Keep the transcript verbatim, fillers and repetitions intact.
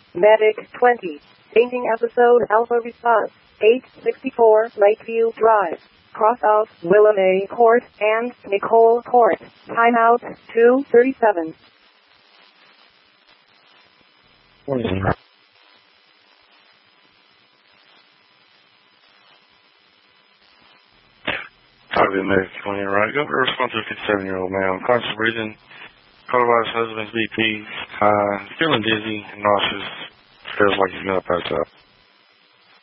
Medic twenty. Painting episode Alpha Response. eight sixty-four Lakeview Drive. Cross out Willem A. Court and Nicole Court. Timeout two thirty-seven. Morning. Target Medic twenty, right? Go to response to a fifty-seven-year-old male. Conscious breathing. Otherwise, husband's B P. Uh, feeling dizzy and nauseous. Feels like he's going to pass out.